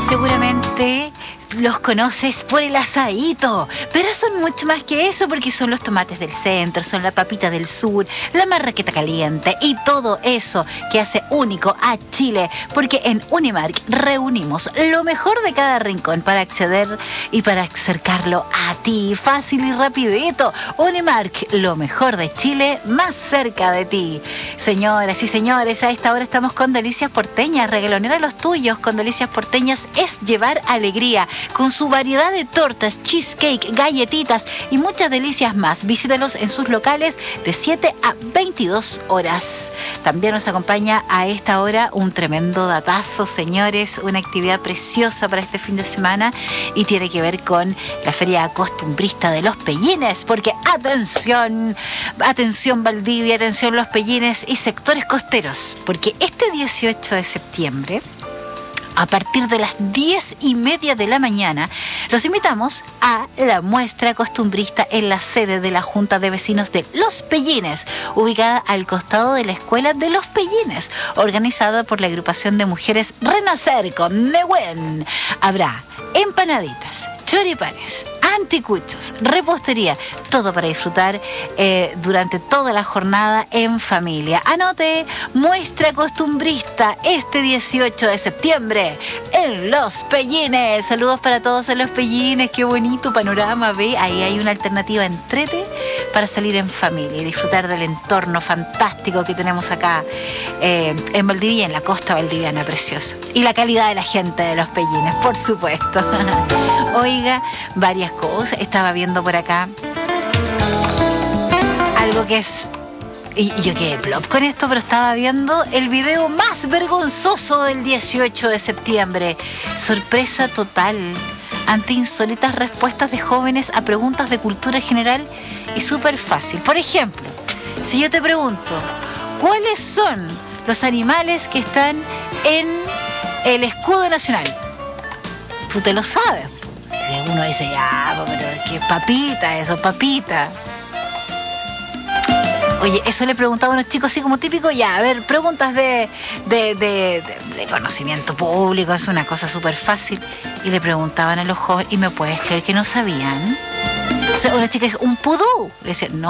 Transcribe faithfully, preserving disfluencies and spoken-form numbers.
Seguramente los conoces por el asaíto, pero son mucho más que eso porque son los tomates del centro, son la papita del sur, la marraqueta caliente y todo eso que hace único a Chile, porque en Unimark reunimos lo mejor de cada rincón para acceder y para acercarlo a ti, fácil y rapidito. Unimark, lo mejor de Chile más cerca de ti. Señoras y señores, a esta hora estamos con Delicias Porteñas. Regalonera los tuyos con Delicias Porteñas es llevar alegría, con su variedad de tortas, cheesecake, galletitas y muchas delicias más. Visítalos en sus locales de siete a veintidós horas. También nos acompaña a esta hora un tremendo datazo, señores, una actividad preciosa para este fin de semana y tiene que ver con la Feria Costumbrista de Los Pellines, porque atención, atención Valdivia, atención Los Pellines y sectores costeros, porque este dieciocho de septiembre, a partir de las diez y media de la mañana, los invitamos a la muestra costumbrista en la sede de la Junta de Vecinos de Los Pellines, ubicada al costado de la Escuela de Los Pellines, organizada por la agrupación de mujeres Renacer con Nehuen. Habrá empanaditas, choripanes, anticuchos, repostería, todo para disfrutar eh, durante toda la jornada en familia. Anote, muestra costumbrista este dieciocho de septiembre en Los Pellines. Saludos para todos en Los Pellines, qué bonito panorama, ve, ahí hay una alternativa entrete para salir en familia y disfrutar del entorno fantástico que tenemos acá eh, en Valdivia, en la costa valdiviana, precioso. Y la calidad de la gente de Los Pellines, por supuesto. Oiga, varias cosas. Estaba viendo por acá algo que es... Y yo quedé plop con esto, pero estaba viendo el video más vergonzoso del dieciocho de septiembre. Sorpresa total ante insólitas respuestas de jóvenes a preguntas de cultura general y súper fácil. Por ejemplo, si yo te pregunto, ¿cuáles son los animales que están en el escudo nacional? Tú te lo sabes. Si uno dice, ya, pero qué papita eso, papita. Oye, eso le preguntaba a unos chicos así como típico, ya, a ver, preguntas de, de, de, de, de conocimiento público, es una cosa súper fácil. Y le preguntaban a los jóvenes, ¿y me puedes creer que no sabían? O sea, una chica dijo, ¿un pudú? Le decía, no.